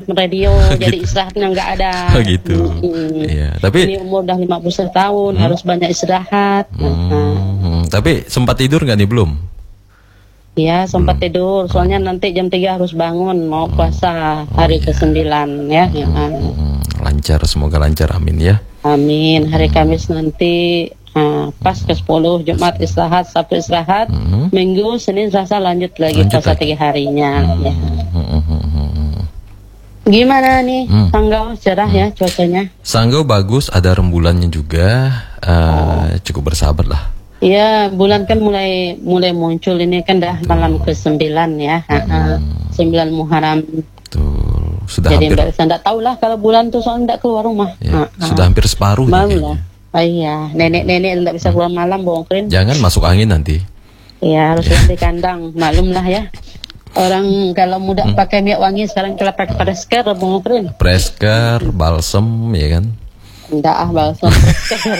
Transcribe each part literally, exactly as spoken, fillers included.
radio, jadi istirahatnya nggak ada. Oh gitu. Hmm. Iya, tapi ini umur udah lima puluh satu tahun, hmm. harus banyak istirahat. Hmm. Hmm. Tapi sempat tidur nggak nih belum? Iya, sempat belum. tidur. Soalnya nanti jam tiga harus bangun mau puasa hari oh, iya. kesembilan ya. Hmm. Lancar, semoga lancar, amin ya. Amin. Hari Kamis nanti uh, pas ke sepuluh, Jumat istirahat, Sabtu istirahat, hmm. Minggu, Senin, Selasa lanjut lagi lanjut puasa tiga harinya. Hmm. Ya. Hmm. Gimana nih hmm. Sanggau cerah hmm. ya cuacanya? Sanggau bagus, ada rembulannya juga, uh, oh. cukup bersahabat lah. Iya, bulan kan mulai mulai muncul ini kan dah malam ke sembilan ya, hmm. sembilan Muharram. Betul. Sudah jadi hampir. Jadi saya tidak tahu lah kalau bulan tuh soalnya tidak keluar rumah. Ya, sudah hampir separuh. Malu lah. Oh, iya, nenek-nenek tidak bisa keluar malam, Bung Okrin. Jangan masuk angin nanti. Iya, harus di kandang, maklum lah ya. Orang kalau muda hmm. pakai minyak wangi, sekarang kita pakai Presker, Bung Okrin. Presker, balsem, ya kan? Enggak ah, balsem Presker.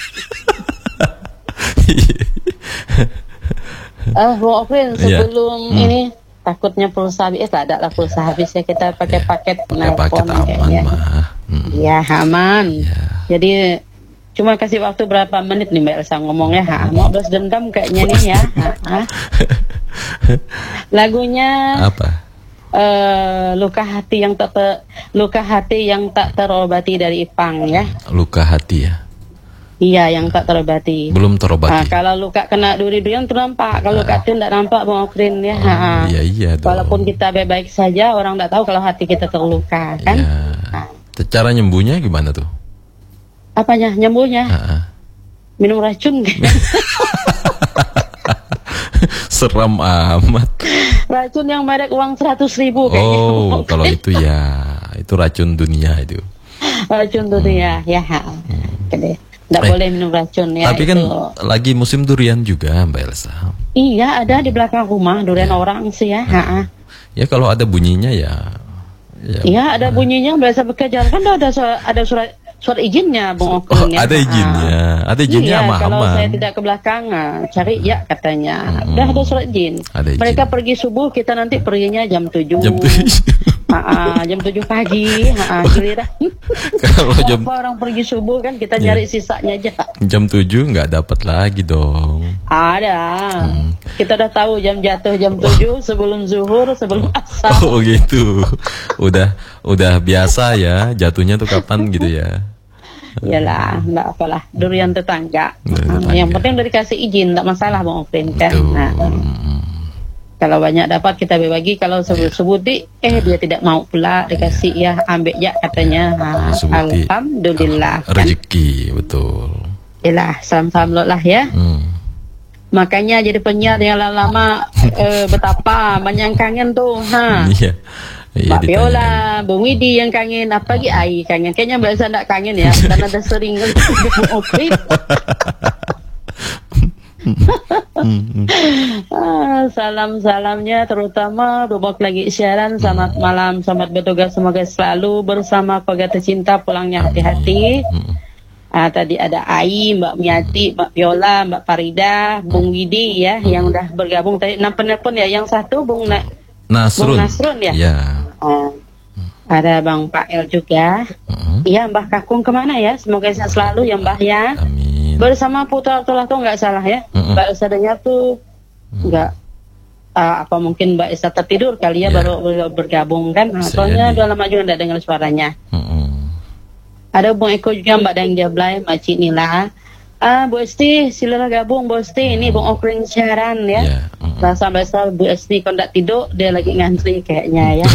Ah, Bung Okrin, sebelum yeah. hmm. ini takutnya pulsa habis, eh tak ada lah pulsa habis ya, kita pakai yeah. paket pakai paket aman mah. Iya, hmm. aman. Yeah. Jadi cuma kasih waktu berapa menit nih Mbak Elsa ngomongnya, ha, mau belas dendam kayaknya nih ya. Ha, ha. Lagunya apa? Uh, luka hati yang tak ter, luka hati yang tak terobati dari Ipang ya. Luka hati ya. Iya, yang tak terobati. Belum terobati. Nah, kalau luka kena duri-durian tuh nampak, kalau luka hati tidak nampak, Bang Okrin ya. Oh, iya iya dong. Walaupun kita baik-baik saja, orang tidak tahu kalau hati kita terluka kan. Iya. Nah. Cara nyembuhnya gimana tuh? Apanya nyembuhnya? Uh-uh. Minum racun. Seram amat. Racun yang merek uang seratus ribu kayaknya. Oh, kalau itu ya, itu racun dunia itu. Racun dunia, hmm. ya. Hmm. Oke. Tidak eh, boleh minum racun ya. Tapi itu. Kan lagi musim durian juga, Mbak Elsa. Iya, ada di belakang rumah durian ya. Orang sih ya. Ya. Ya kalau ada bunyinya ya. Iya, ya, ada nah. bunyinya biasa bekerja kan ada ada surat surat izinnya, Bung Okrin. Oh, ada izinnya, ada izinnya iya, aman. Kalau saya tidak ke belakang, cari ya katanya. Hmm. Udah ada surat izin. Ada izin. Mereka pergi subuh, kita nanti perginya jam tujuh. Jam tujuh. Ha, jam tujuh pagi, ha, giliran. Kalau jam orang pergi subuh kan kita yeah. nyari sisanya aja. Jam tujuh nggak dapat lagi dong. Ada. Hmm. Kita udah tahu jam jatuh jam tujuh sebelum zuhur, sebelum asar. Oh gitu. Udah udah biasa ya jatuhnya tuh kapan gitu ya. Iyalah, enggak apalah. Durian tetangga. Nah, yang penting udah dikasih izin, enggak masalah Bang Okrin kan. Nah, kalau banyak dapat kita berbagi, kalau sebut-sebuti eh dia tidak mau pula dikasih ya ambil ya katanya. Nah, alhamdulillah. Rezeki kan? Betul. Yalah, salam-salam lah ya. Hmm. Makanya jadi penyiar yang lama-lama eh, betapa banyak kangen tuh. Ha. Iya. Mbak Viola, Bung Widi yang kangen, apa lagi Ai kangen. Kayaknya Mbak Elsa enggak kangen ya, karena ada sering Okrin. ah, salam-salamnya terutama Rubok lagi siaran. Selamat malam, selamat bertugas, semoga selalu bersama keluarga tercinta, pulangnya hati-hati. Ah, tadi ada Ai, Mbak Miati, Mbak Viola, Mbak Farida, Bung Widi ya yang udah bergabung tadi. Nah, penelpon ya yang satu Bung Na Nasrun. Bung Nasrun ya. Ya. Oh. Ada Bang Pak El juga. Iya, uh-huh. Mbah Kakung kemana ya? Semoga sehat selalu ya Mbah ya. Amin. Bersama putra Tulah tuh nggak salah ya. Uh-uh. Mbak Elsa tuh nggak uh, apa mungkin Mbak Elsa tertidur kali ya, yeah. baru bergabung kan. Nah, soalnya udah lama juga nggak dengar suaranya. Uh-uh. Ada Bung Eko juga, Mbak Dang Jablay, Mbak Cik Nila. Ah, Bu Esti, silakan gabung Bu Esti. Uh-huh. Ini Bung Okrin siaran ya. Yeah. Uh-huh. Rasa besar Bu Esti kalau tidak tidur dia lagi ngantri kayaknya ya.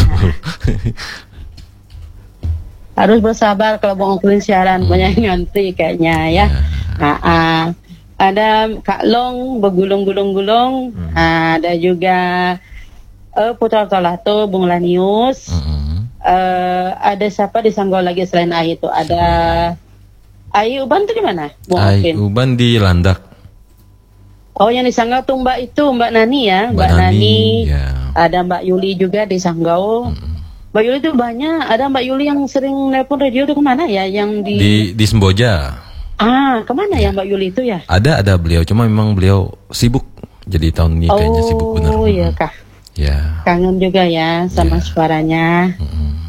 Harus bersabar kalau Bung Okrin siaran hmm. banyak ngantri kayaknya ya. Nah, uh, ada Kak Long bergulung-gulung-gulung. Hmm. Uh, ada juga uh, Putra Tolato, Bung Lanius. Hmm. Uh, ada siapa di Sanggau lagi selain Ai itu? Ada Ai Uban tuh di mana? Bung Ai Okrin? Uban di Landak. Oh, yang di Sanggau tuh Mbak itu Mbak Nani ya, Mbak, Mbak Nani. Nani ya. Ada Mbak Yuli juga di Sanggau. Hmm. Mbak Yuli itu banyak. Ada Mbak Yuli yang sering nelpon radio itu kemana ya? Yang di di, di Semboja. Ah, kemana ya Mbak Yuli itu ya? Ada ada beliau, cuma memang beliau sibuk. Jadi tahun ini oh, kayaknya sibuk benar. Oh iya kah? Ya. Kangen juga ya sama ya. suaranya. Mm-hmm.